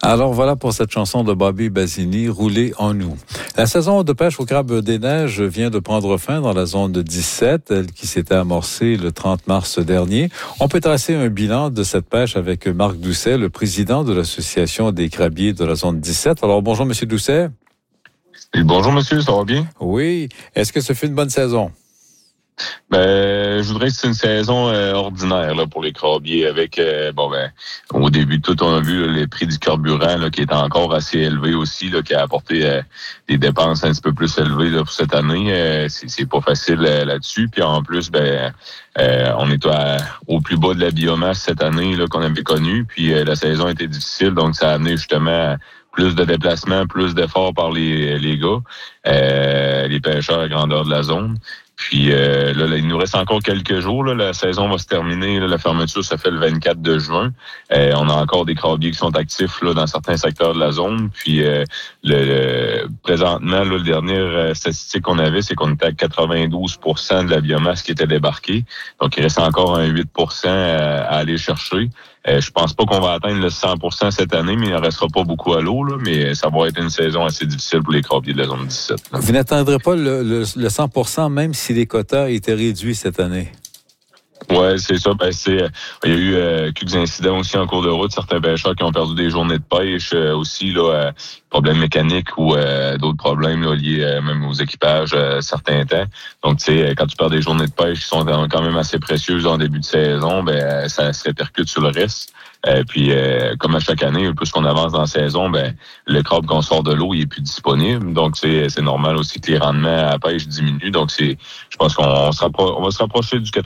Alors voilà pour cette chanson de Bobby Basini, Rouler en nous. La saison de pêche au crabe des neiges vient de prendre fin dans la zone de 17, elle qui s'était amorcée le 30 mars dernier. On peut tracer un bilan de cette pêche avec Marc Doucet, le président de l'Association des crabiers de la zone 17. Alors bonjour Monsieur Doucet. Et bonjour monsieur, ça va bien? Oui. Est-ce que ce fut une bonne saison? Je voudrais que c'est une saison ordinaire là, pour les crabiers avec au début de tout, on a vu là, les prix du carburant là, qui est encore assez élevé aussi, là, qui a apporté des dépenses un petit peu plus élevées là, pour cette année. C'est pas facile là-dessus. Puis en plus, on est au plus bas de la biomasse cette année là, qu'on avait connu. Puis la saison était difficile, donc ça a amené justement plus de déplacements, plus d'efforts par les gars, les pêcheurs à grandeur de la zone. Puis là, il nous reste encore quelques jours. Là, la saison va se terminer. Là, la fermeture, ça fait le 24 de juin. On a encore des crabiers qui sont actifs là, dans certains secteurs de la zone. Puis présentement, là, la dernière statistique qu'on avait, c'est qu'on était à 92% de la biomasse qui était débarquée. Donc, il reste encore un 8% à aller chercher. Je pense pas qu'on va atteindre le 100% cette année, mais il ne restera pas beaucoup à l'eau. Là, mais ça va être une saison assez difficile pour les crabiers de la zone 17. Là. Vous n'atteindrez pas le 100%, même si les quotas étaient réduits cette année. Ouais, c'est ça. Il y a eu quelques incidents aussi en cours de route. Certains pêcheurs qui ont perdu des journées de pêche aussi, là, problèmes mécaniques ou d'autres problèmes là, liés même aux équipages certains temps. Donc, tu sais, quand tu perds des journées de pêche qui sont quand même assez précieuses en début de saison, ça se répercute sur le reste. Puis, comme à chaque année, plus qu'on avance dans la saison, le crabe qu'on sort de l'eau, il est plus disponible. Donc, c'est normal aussi que les rendements à la pêche diminuent. Donc, je pense qu'on va se rapprocher du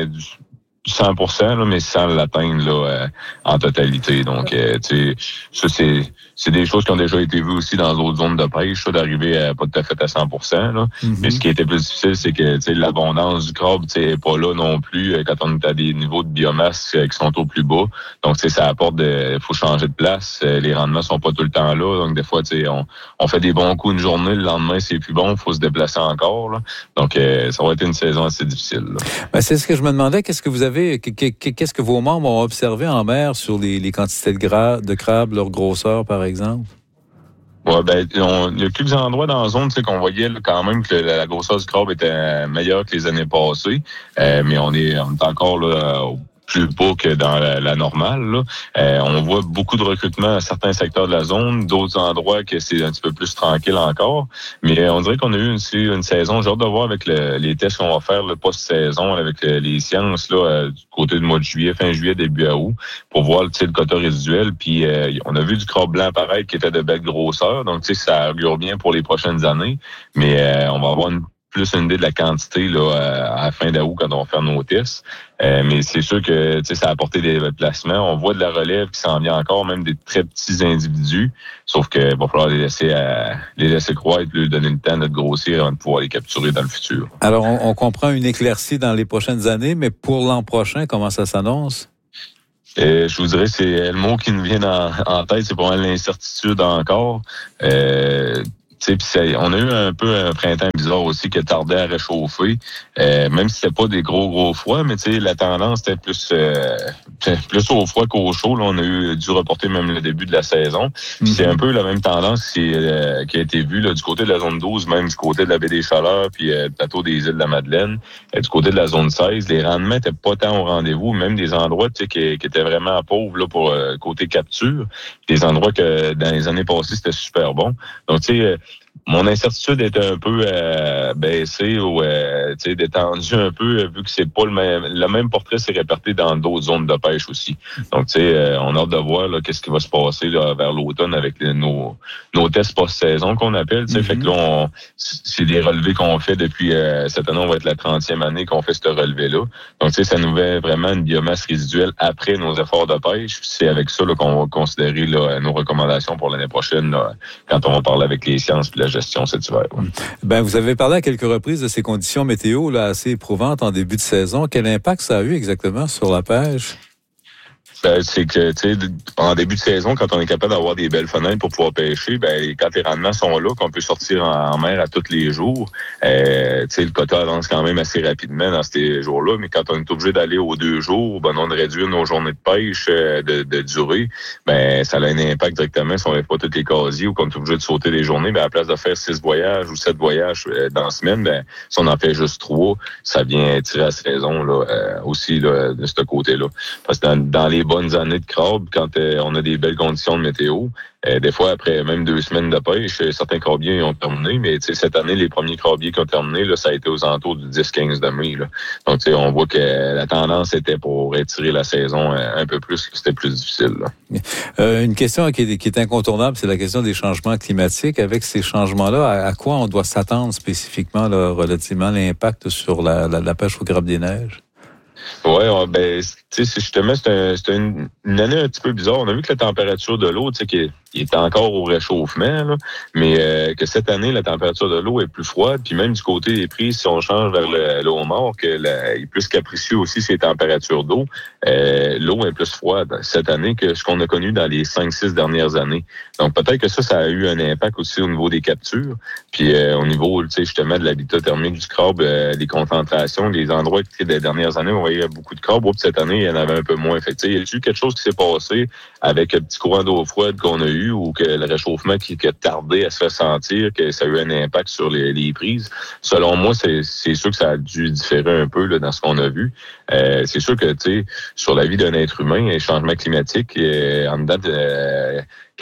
100%, là, mais sans l'atteindre là, en totalité. Donc, tu sais, ça, c'est des choses qui ont déjà été vues aussi dans d'autres zones de pêche, ça, d'arriver à pas tout à fait à 100%. Là. Mm-hmm. Mais ce qui était plus difficile, c'est que l'abondance du crabe n'est pas là non plus quand on est à des niveaux de biomasse qui sont au plus bas. Donc, ça apporte faut changer de place. Les rendements sont pas tout le temps là. Donc, des fois, on fait des bons coups une journée, le lendemain, c'est plus bon, il faut se déplacer encore. Là. Donc, ça va être une saison assez difficile. Là. C'est ce que je me demandais. Qu'est-ce que vos membres ont observé en mer sur les quantités de crabes, leur grosseur, par exemple? Ouais, il y a quelques endroits dans la zone, qu'on voyait là, quand même que la grosseur du crabe était meilleure que les années passées. Mais on est encore là plus bas que dans la normale. Là. On voit beaucoup de recrutement à certains secteurs de la zone, d'autres endroits que c'est un petit peu plus tranquille encore. Mais on dirait qu'on a eu une saison, j'ai hâte de voir avec les tests qu'on va faire le post-saison avec les sciences là, du côté du mois de juillet, fin juillet, début août, pour voir le quota résiduel. Puis on a vu du crabe blanc pareil qui était de belle grosseur. Donc ça augure bien pour les prochaines années. Mais on va avoir plus une idée de la quantité là, à la fin d'août quand on va faire nos tests. Mais c'est sûr que ça a apporté des placements. On voit de la relève qui s'en vient encore, même des très petits individus. Sauf que va falloir les laisser croître et lui donner le temps de grossir avant de pouvoir les capturer dans le futur. Alors, on comprend une éclaircie dans les prochaines années, mais pour l'an prochain, comment ça s'annonce? Je vous dirais, c'est le mot qui nous vient en tête, c'est pas mal l'incertitude encore. On a eu un peu un printemps bizarre aussi qui a tardé à réchauffer, même si c'était pas des gros froids, mais la tendance était plus au froid qu'au chaud. Là, on a dû reporter même le début de la saison. Puis c'est un peu la même tendance qui a été vue là, du côté de la zone 12, même du côté de la baie des Chaleurs, puis le plateau des îles de la Madeleine. Du côté de la zone 16, les rendements étaient pas tant au rendez-vous, même des endroits qui étaient vraiment pauvres là, pour côté capture. Des endroits que dans les années passées, c'était super bon. Donc, mon incertitude est un peu baissée ou détendue un peu, vu que c'est pas le même portrait s'est réperté dans d'autres zones de pêche aussi. Donc, on a hâte de voir là, qu'est-ce qui va se passer là, vers l'automne avec nos tests post-saison qu'on appelle. Mm-hmm. Fait que là, c'est des relevés qu'on fait depuis cette année, on va être la 30e année qu'on fait ce relevé-là. Donc, ça nous fait vraiment une biomasse résiduelle après nos efforts de pêche. C'est avec ça là, qu'on va considérer là, nos recommandations pour l'année prochaine là, quand on va parler avec les sciences et la gestion cet hiver. Vous avez parlé à quelques reprises de ces conditions météo là, assez éprouvantes en début de saison. Quel impact ça a eu exactement sur la pêche? C'est que, tu sais, en début de saison, quand on est capable d'avoir des belles fenêtres pour pouvoir pêcher, quand les rendements sont là, qu'on peut sortir en mer à tous les jours, tu sais, le quota avance quand même assez rapidement dans ces jours-là, mais quand on est obligé d'aller aux 2 jours, on réduit nos journées de pêche de durée, ça a un impact directement si on lève pas tous les casiers ou qu'on est obligé de sauter des journées, à la place de faire 6 voyages ou 7 voyages dans la semaine, si on en fait juste 3, ça vient tirer à saison là, aussi là, de ce côté-là. Parce que dans les bonnes années de crabe, quand on a des belles conditions de météo, des fois, après même 2 semaines de pêche, certains crabiers ont terminé, mais cette année, les premiers crabiers qui ont terminé, là, ça a été aux alentours du 10-15 de mai. Là. Donc, on voit que la tendance était pour étirer la saison un peu plus, que c'était plus difficile. Là. Une question qui est incontournable, c'est la question des changements climatiques. Avec ces changements-là, à quoi on doit s'attendre spécifiquement là, relativement à l'impact sur la pêche au crabe des neiges? Oui, tu sais, justement, c'était une année un petit peu bizarre. On a vu que la température de l'eau, tu sais, qui est encore au réchauffement, là, mais que cette année, la température de l'eau est plus froide. Puis même du côté des prix, si on change vers le homard, il est plus capricieux aussi ces températures d'eau, l'eau est plus froide cette année que ce qu'on a connu dans les 5-6 dernières années. Donc peut-être que ça a eu un impact aussi au niveau des captures. Puis au niveau, tu sais, justement, de l'habitat thermique du crabe, des concentrations, les endroits qui, des dernières années, on voyait beaucoup de crabes. Cette année, il y en avait un peu moins. Fait que, y a-t-il quelque chose qui s'est passé avec le petit courant d'eau froide qu'on a eu ou que le réchauffement qui a tardé à se faire sentir, que ça a eu un impact sur les prises? Selon moi, c'est sûr que ça a dû différer un peu là, dans ce qu'on a vu. C'est sûr que, tu sais, sur la vie d'un être humain, les changements climatiques, en dedans de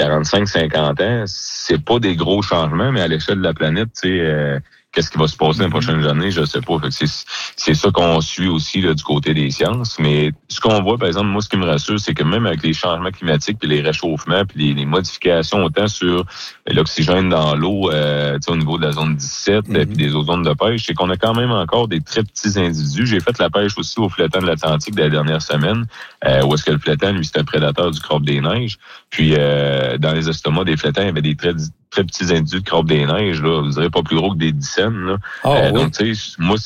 45-50 ans, c'est pas des gros changements, mais à l'échelle de la planète, tu sais, qu'est-ce qui va se passer dans les prochaines années, je sais pas. Fait que c'est ça qu'on suit aussi là, du côté des sciences. Mais ce qu'on voit, par exemple, moi, ce qui me rassure, c'est que même avec les changements climatiques, puis les réchauffements, puis les modifications autant sur l'oxygène dans l'eau, au niveau de la zone 17, puis des autres zones de pêche, c'est qu'on a quand même encore des très petits individus. J'ai fait la pêche aussi au flétan de l'Atlantique la dernière semaine, où est-ce que le flétan, lui, c'est un prédateur du crabe des neiges. Puis dans les estomacs des flétans, il y avait des très petits individus de crabe des neiges, là, vous direz pas plus gros que des dizaines. Là. Oui. Donc, tu sais, moi,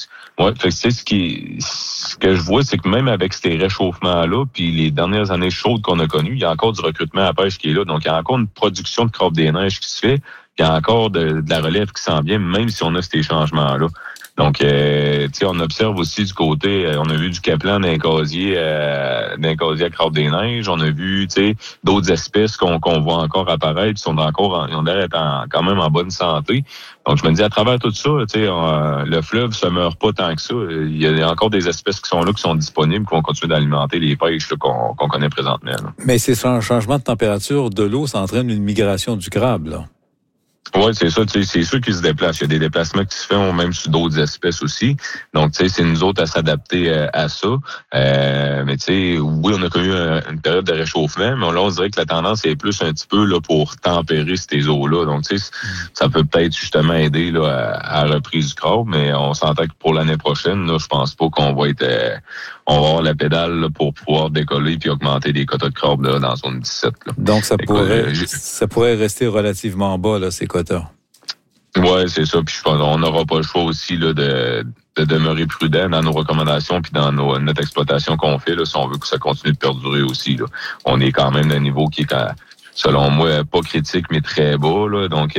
ce que je vois, c'est que même avec ces réchauffements-là, puis les dernières années chaudes qu'on a connues, il y a encore du recrutement à pêche qui est là. Donc, il y a encore une production de crabe des neiges qui se fait, puis il y a encore de la relève qui s'en vient, même si on a ces changements-là. Donc, tu sais, on observe aussi du côté, on a vu du caplan d'un casier à crabe des neiges. On a vu, tu sais, d'autres espèces qu'on voit encore apparaître, qui sont encore, ils ont l'air d'être quand même en bonne santé. Donc, je me dis, à travers tout ça, tu sais, le fleuve se meurt pas tant que ça. Il y a encore des espèces qui sont là, qui sont disponibles, qui vont continuer d'alimenter les pêches là, qu'on connaît présentement. Là. Mais ces changements de température de l'eau, ça entraîne une migration du crabe, là. Oui, c'est ça. C'est sûr qu'ils se déplacent. Il y a des déplacements qui se font même sur d'autres espèces aussi. Donc, tu sais, c'est nous autres à s'adapter à ça. Mais tu sais, oui, on a connu une période de réchauffement, mais là, on dirait que la tendance est plus un petit peu là pour tempérer ces eaux-là. Donc, tu sais, ça peut peut-être justement aider là à la reprise du crabe, mais on s'entend que pour l'année prochaine, là, je pense pas qu'on va être on va avoir la pédale là, pour pouvoir décoller puis augmenter les quotas de crabe là, dans la zone 17. Là. Donc, ça pourrait rester relativement bas, là, ces quotas. Oui, c'est ça. Puis on n'aura pas le choix aussi là, de demeurer prudent dans nos recommandations puis dans notre exploitation qu'on fait, là, si on veut que ça continue de perdurer aussi. Là. On est quand même d'un niveau qui est selon moi, pas critique, mais très bas. Là. Donc,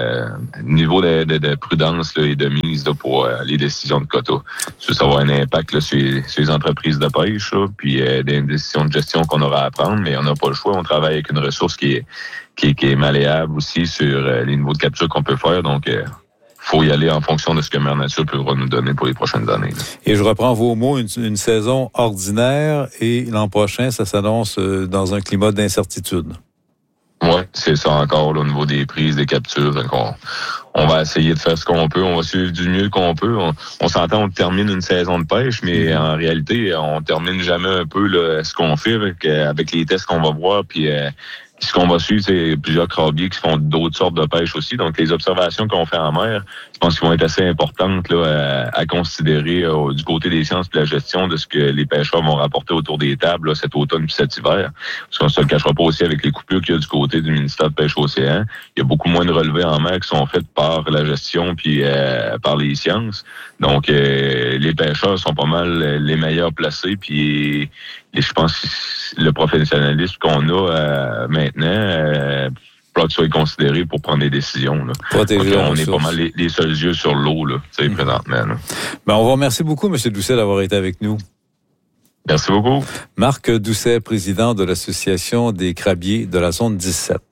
niveau de prudence là, et de mise là, pour les décisions de quotas. Ça va avoir un impact là, sur les entreprises de pêche, là, puis des décisions de gestion qu'on aura à prendre, mais on n'a pas le choix. On travaille avec une ressource qui est malléable aussi sur les niveaux de capture qu'on peut faire. Donc, faut y aller en fonction de ce que Mère Nature pourra nous donner pour les prochaines années. Là. Et je reprends vos mots, une saison ordinaire et l'an prochain, ça s'annonce dans un climat d'incertitude. Oui, c'est ça encore là, au niveau des prises, des captures. Donc on va essayer de faire ce qu'on peut. On va suivre du mieux qu'on peut. On s'entend, on termine une saison de pêche, mais en réalité, on termine jamais un peu là, ce qu'on fait avec les tests qu'on va voir. Puis ce qu'on va suivre, c'est plusieurs crabiers qui font d'autres sortes de pêche aussi. Donc, les observations qu'on fait en mer, je pense qu'elles vont être assez importantes là, à considérer du côté des sciences et de la gestion de ce que les pêcheurs vont rapporter autour des tables là, cet automne puis cet hiver. Parce qu'on ne se le cachera pas aussi avec les coupures qu'il y a du côté du ministère de Pêche-Océan. Il y a beaucoup moins de relevés en mer qui sont faites par la gestion puis par les sciences. Donc, les pêcheurs sont pas mal les meilleurs placés. Puis je pense que le professionnalisme qu'on a maintenant, que soit considéré pour prendre des décisions. Là. Protéger donc, on est pas mal les seuls yeux sur l'eau là, présentement. Là. Ben, on vous remercie beaucoup, M. Doucet, d'avoir été avec nous. Merci beaucoup. Marc Doucet, président de l'Association des crabiers de la zone 17.